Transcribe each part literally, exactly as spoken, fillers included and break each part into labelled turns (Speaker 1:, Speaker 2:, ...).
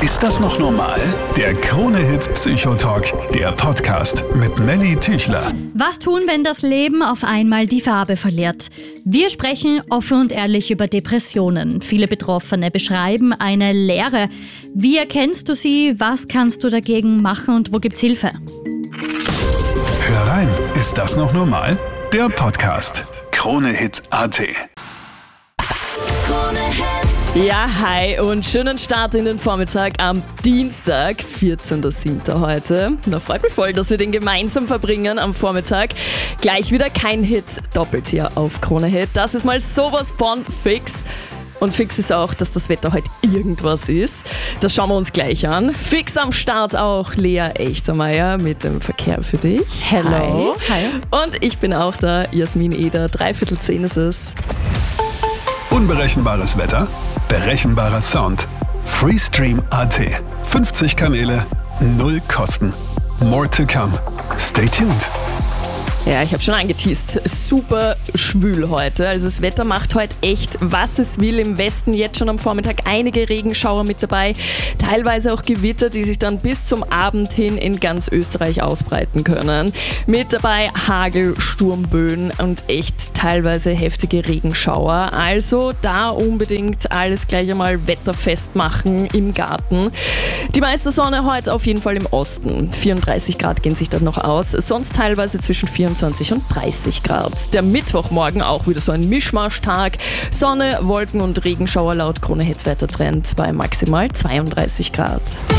Speaker 1: Ist das noch normal? Der Krone-Hit Psychotalk, der Podcast mit Melly Tüchler.
Speaker 2: Was tun, wenn das Leben auf einmal die Farbe verliert? Wir sprechen offen und ehrlich über Depressionen. Viele Betroffene beschreiben eine Leere. Wie erkennst du sie? Was kannst du dagegen machen und wo gibt's Hilfe?
Speaker 1: Hör rein, ist das noch normal? Der Podcast. Krone-Hit Punkt a t.
Speaker 3: Ja, hi und schönen Start in den Vormittag am Dienstag, vierzehnten siebten heute. Da freut mich voll, dass wir den gemeinsam verbringen am Vormittag. Gleich wieder kein Hit, doppelt hier auf Krone Hit. Das ist mal sowas von fix. Und fix ist auch, dass das Wetter heute irgendwas ist. Das schauen wir uns gleich an. Fix am Start auch Lea Echtermeier mit dem Verkehr für dich. Hello.
Speaker 2: Hi.
Speaker 3: Hi. Und ich bin auch da, Jasmin Eder. Dreiviertel zehn ist es.
Speaker 1: Unberechenbares Wetter, berechenbarer Sound. Freestream Punkt a t. fünfzig Kanäle, null Kosten. More to come. Stay tuned.
Speaker 3: Ja, ich habe schon angeteast. Super schwül heute. Also das Wetter macht heute echt, was es will. Im Westen jetzt schon am Vormittag einige Regenschauer mit dabei. Teilweise auch Gewitter, die sich dann bis zum Abend hin in ganz Österreich ausbreiten können. Mit dabei Hagel, Sturmböen und echt teilweise heftige Regenschauer. Also da unbedingt alles gleich einmal wetterfest machen im Garten. Die meiste Sonne heute auf jeden Fall im Osten. vierunddreißig Grad gehen sich dann noch aus. Sonst teilweise zwischen vierundzwanzig und dreißig Grad. Der Mittwochmorgen auch wieder so ein Mischmaschtag. Sonne, Wolken und Regenschauer laut Krone-Hit-Wettertrend bei maximal zweiunddreißig Grad.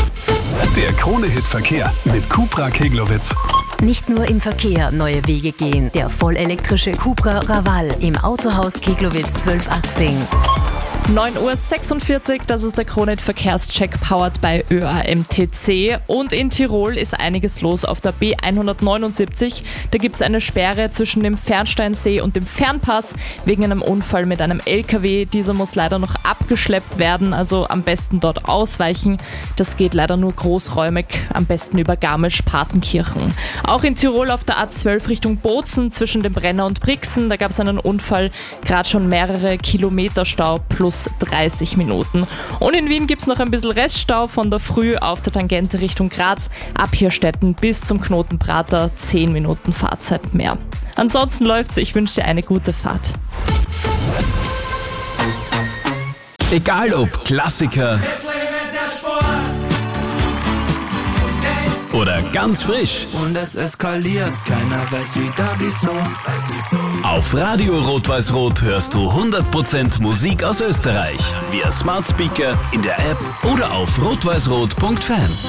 Speaker 1: Der Krone-Hit-Verkehr mit Cupra Keglowitz.
Speaker 4: Nicht nur im Verkehr neue Wege gehen. Der vollelektrische Cupra Raval im Autohaus Keglowitz zwölf achtzehn.
Speaker 3: neun Uhr sechsundvierzig, das ist der Krone-Hit-Verkehrscheck powered bei Ö A M T C. Und in Tirol ist einiges los auf der B hundertneunundsiebzig. Da gibt es eine Sperre zwischen dem Fernsteinsee und dem Fernpass wegen einem Unfall mit einem L K W. Dieser muss leider noch abgeschleppt werden, also am besten dort ausweichen. Das geht leider nur großräumig, am besten über Garmisch-Partenkirchen. Auch in Tirol auf der A zwölf Richtung Bozen zwischen dem Brenner und Brixen, da gab es einen Unfall, gerade schon mehrere Kilometer Stau plus dreißig Minuten. Und in Wien gibt es noch ein bisschen Reststau von der Früh auf der Tangente Richtung Graz, ab Hirstetten bis zum Knoten Prater, zehn Minuten Fahrzeit mehr. Ansonsten läuft's, ich wünsche dir eine gute Fahrt.
Speaker 1: Egal ob Klassiker oder ganz frisch.
Speaker 5: Und es eskaliert, keiner weiß wieder wieso.
Speaker 1: Auf Radio Rot-Weiß-Rot hörst du hundert Prozent Musik aus Österreich. Via Smart Speaker, in der App oder auf rot weiß rot punkt fan.